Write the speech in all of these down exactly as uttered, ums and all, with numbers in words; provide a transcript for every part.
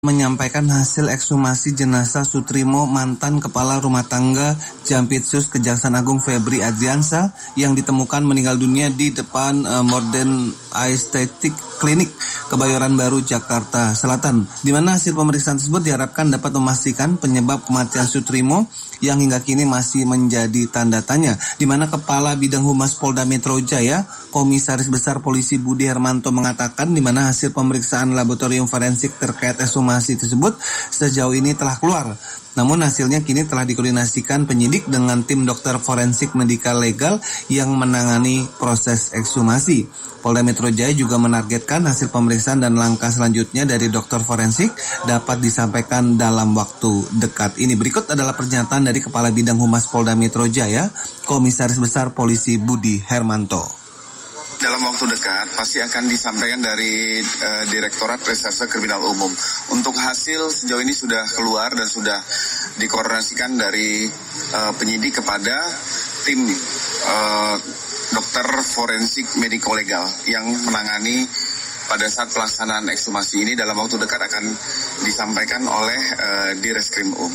menyampaikan hasil ekshumasi jenazah Sutrimo, mantan Kepala Rumah Tangga Jampitsus Kejaksaan Agung Febri Adriansa yang ditemukan meninggal dunia di depan uh, Modern Aesthetic Clinic Kebayoran Baru, Jakarta Selatan, di mana hasil pemeriksaan tersebut diharapkan dapat memastikan penyebab kematian Sutrimo yang hingga kini masih menjadi tanda tanya, di mana Kepala Bidang Humas Polda Metro Jaya, Komisaris Besar Polisi Budi Hermanto mengatakan di mana hasil pemeriksaan laboratorium forensik terkait ekshumasi tersebut sejauh ini telah keluar. Namun hasilnya kini telah dikoordinasikan penyidik dengan tim dokter forensik medikal legal yang menangani proses ekshumasi. Polda Metro Jaya juga menargetkan hasil pemeriksaan dan langkah selanjutnya dari dokter forensik dapat disampaikan dalam waktu dekat. Ini berikut adalah pernyataan dari Kepala Bidang Humas Polda Metro Jaya, Komisaris Besar Polisi Budi Hermanto. Dalam waktu dekat pasti akan disampaikan dari uh, Direktorat Reserse Kriminal Umum. Untuk hasil sejauh ini sudah keluar dan sudah dikoordinasikan dari uh, penyidik kepada tim uh, dokter forensik mediko legal yang menangani pada saat pelaksanaan ekshumasi ini. Dalam waktu dekat akan disampaikan oleh uh, Direskrim Um.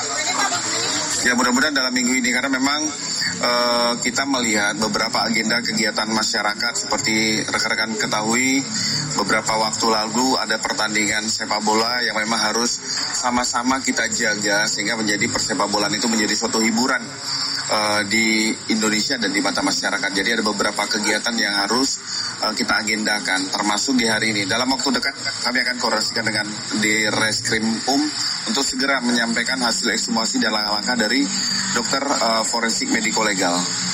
Ya, mudah-mudahan dalam minggu ini, karena memang uh, kita melihat beberapa agenda kegiatan masyarakat seperti rekan-rekan ketahui beberapa waktu lalu ada pertandingan sepak bola yang memang harus sama-sama kita jaga sehingga menjadi persepak bolaan itu menjadi suatu hiburan uh, di Indonesia dan di mata masyarakat. Jadi ada beberapa kegiatan yang harus uh, kita agendakan, termasuk di hari ini. Dalam waktu dekat kami akan koordinasikan dengan Direskrim Um untuk segera menyampaikan hasil ekshumasi dan langkah-langkah dari dokter uh, forensik mediko legal.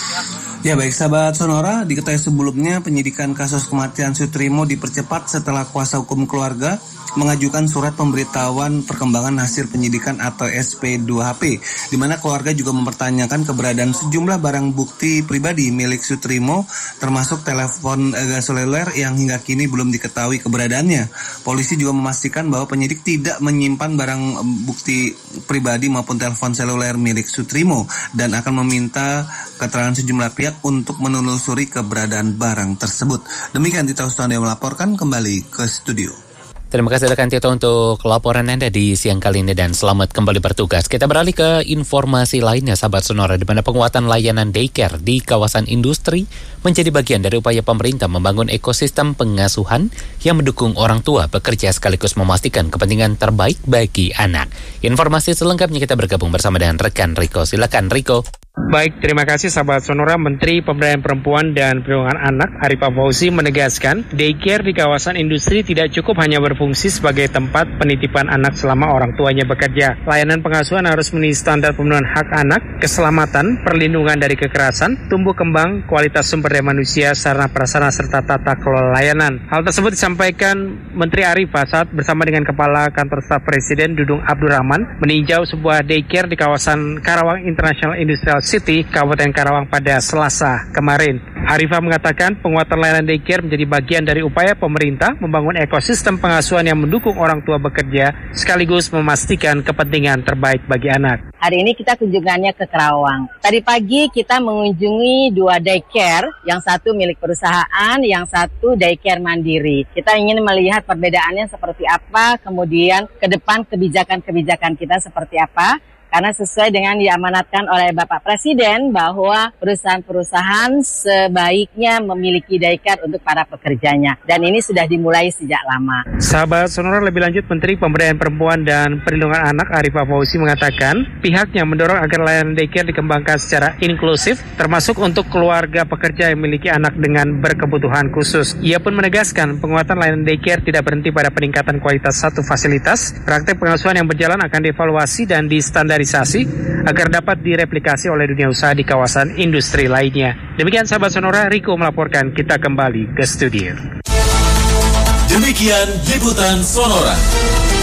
Ya baik sahabat Sonora, diketahui sebelumnya penyidikan kasus kematian Sutrimo dipercepat setelah kuasa hukum keluarga mengajukan surat pemberitahuan perkembangan hasil penyidikan atau S P dua H P, di mana keluarga juga mempertanyakan keberadaan sejumlah barang bukti pribadi milik Sutrimo, termasuk telepon eh, seluler yang hingga kini belum diketahui keberadaannya. Polisi juga memastikan bahwa penyidik tidak menyimpan barang bukti pribadi maupun telepon seluler milik Sutrimo dan akan meminta keterangan sejumlah pihak untuk menelusuri keberadaan barang tersebut. Demikian Tito Ustanda yang melaporkan, kembali ke studio. Terima kasih rekan Tito untuk laporan Anda di siang kali ini dan selamat kembali bertugas. Kita beralih ke informasi lainnya sahabat Sonora, di mana penguatan layanan daycare di kawasan industri menjadi bagian dari upaya pemerintah membangun ekosistem pengasuhan yang mendukung orang tua bekerja sekaligus memastikan kepentingan terbaik bagi anak. Informasi selengkapnya kita bergabung bersama dengan rekan Riko. Silakan Riko. Baik, terima kasih sahabat Sonora. Menteri Pemberdayaan Perempuan dan Perlindungan Anak Arifah Fauzi menegaskan daycare di kawasan industri tidak cukup hanya berfungsi sebagai tempat penitipan anak selama orang tuanya bekerja. Layanan pengasuhan harus memenuhi standar pemenuhan hak anak, keselamatan, perlindungan dari kekerasan, tumbuh kembang, kualitas sumber daya manusia, sarana prasarana serta tata kelola layanan. Hal tersebut disampaikan Menteri Arifah saat bersama dengan Kepala Kantor Staf Presiden Dudung Abdurrahman meninjau sebuah daycare di kawasan Karawang International Industrial City, Kabupaten Karawang pada Selasa kemarin. Arifah mengatakan penguatan layanan daycare menjadi bagian dari upaya pemerintah membangun ekosistem pengasuhan yang mendukung orang tua bekerja sekaligus memastikan kepentingan terbaik bagi anak. Hari ini kita kunjungannya ke Karawang. Tadi pagi kita mengunjungi dua daycare, yang satu milik perusahaan, yang satu daycare mandiri. Kita ingin melihat perbedaannya seperti apa, kemudian ke depan kebijakan-kebijakan kita seperti apa. Karena sesuai dengan diamanatkan oleh Bapak Presiden bahwa perusahaan-perusahaan sebaiknya memiliki daycare untuk para pekerjanya. Dan ini sudah dimulai sejak lama. Sahabat Sonora, lebih lanjut Menteri Pemberdayaan Perempuan dan Perlindungan Anak Arifah Fauzi mengatakan pihaknya mendorong agar layanan daycare dikembangkan secara inklusif, termasuk untuk keluarga pekerja yang memiliki anak dengan berkebutuhan khusus. Ia pun menegaskan penguatan layanan daycare tidak berhenti pada peningkatan kualitas satu fasilitas. Praktek pengasuhan yang berjalan akan dievaluasi dan distandarisasi agar dapat direplikasi oleh dunia usaha di kawasan industri lainnya. Demikian sahabat Sonora, Riko melaporkan, kita kembali ke studio. Demikian liputan Sonora.